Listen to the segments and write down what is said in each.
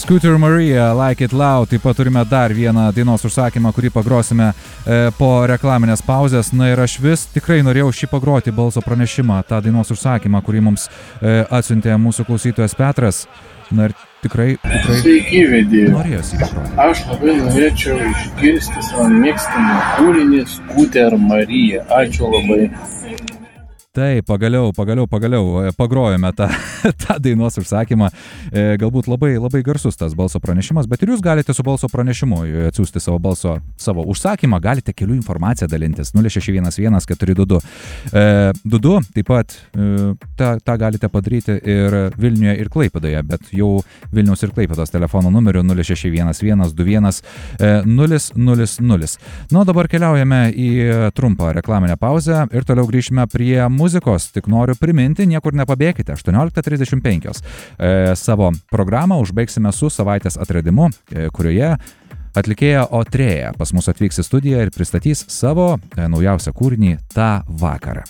Scooter Maria, Like It Loud. Taip pat turime dar vieną dainos užsakymą, kurį pagrosime po reklaminės pauzės. Na ir aš vis tikrai norėjau šį pagroti balso pranešimą, tą dainos užsakymą, kurį mums atsiuntė mūsų klausytojas Petras. Na ir tikrai Sveiki, vedėjai. Norėjosi pagroti. Aš labai norėčiau išgirsti savo mėgstamą kūrinį Scooter Maria. Ačiū labai. Taip, pagaliau pagrojome tą dainos užsakymą. Galbūt labai garsus tas balso pranešimas, bet ir jūs galite su balso pranešimu atsiųsti savo užsakymą, galite kelių informaciją dalintis 0611 422 22, taip pat tą galite padaryti ir Vilniuje ir Klaipėdoje, bet jau Vilniaus ir Klaipėdos telefono numeriu 0611 21 000. Na, dabar keliaujame į trumpą reklaminę pauzę ir toliau grįžime prie muzikos. Tik noriu priminti, niekur nepabėkite, 18:35. Savo programą užbaigsime su savaitės atradimu, kurioje atlikėja Otrėja pas mus atvyks į studiją ir pristatys savo naujausią kūrinį tą vakarą.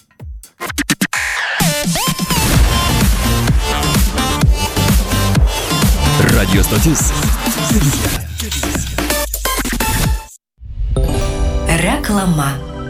Radio stotis. Reklama.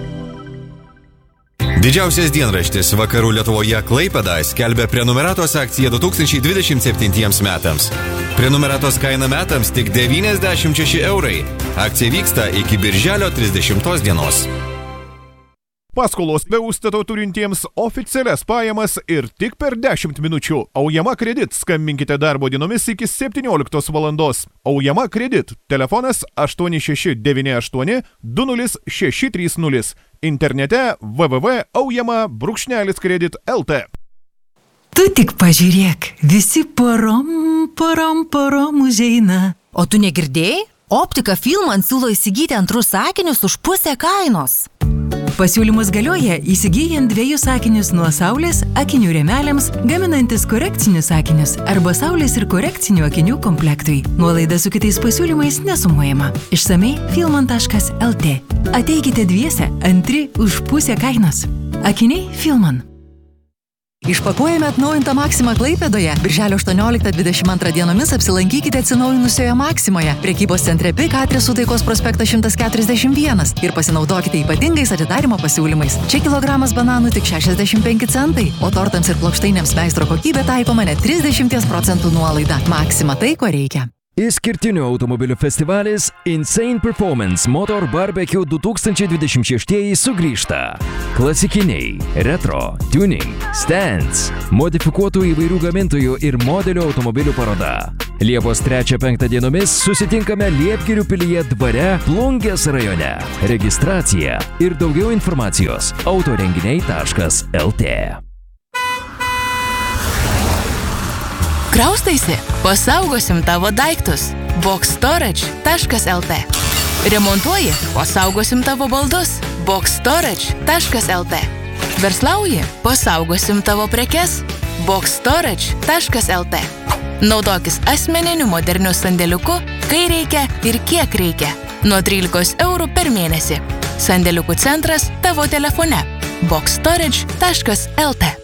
Didžiausias dienraštis Vakarų Lietuvoje Klaipėda skelbia prenumeratos akciją 2027 metams. Prenumeratos kaina metams tik 96 eurai. Akcija vyksta iki birželio 30 dienos. Paskolos be užstato turintiems oficialias pajamas ir tik per 10 minučių. Aujama kredit. Skambinkite darbo dienomis iki 17 valandos. Aujama kredit. Telefonas 8698 20630. Internete www.aujama-kredit.lt. Tu tik pažiūrėk, visi porom užeina. O tu negirdėjai? Optika Filman siūlo įsigyti antrus sakinius už pusę kainos. Pasiūlymus galioja įsigyjant 2 sakinius nuo saulės akinių rėmeliams, gaminantis korekcinius sakinius arba saulės ir korekcinių akinių komplektui. Nuolaida su kitais pasiūlymais nesumuojama. Išsamei filman.lt. Ateikite dviese, antri už pusę kainos. Akiniai Filman. Išpakuojame atnaujintą Maksimą Klaipėdoje. Birželio 18-22 dienomis apsilankykite atsinaujinusioje Maksimoje, prekybos centre PIK adresu Taikos prospektas 141 ir pasinaudokite ypatingais atidarymo pasiūlymais. Čia kilogramas bananų tik 65 centai, o tortams ir plokštainėms meistro kokybė taikoma net 30% nuolaida. Maksima tai, ko reikia. Išskirtinių automobilių festivalis Insane Performance Motor Barbecue 2026 sugrįžta. Klasikiniai, retro, tuning, stands, modifikuotų įvairių gamintojų ir modelių automobilių paroda. Liepos 3-5 dienomis susitinkame Liepgirių pilyje dvare Plungės rajone. Registracija ir daugiau informacijos autorenginiai.lt. Kraustaisi? Pasaugosim tavo daiktus. boxstorage.lt. Remontuoji? Pasaugosim tavo baldus. boxstorage.lt. Verslauji? Pasaugosim tavo prekes. boxstorage.lt. Naudokis asmeniniu moderniu sandėliuku, kai reikia ir kiek reikia. Nuo 13 eurų per mėnesį. Sandėliukų centras tavo telefone. boxstorage.lt.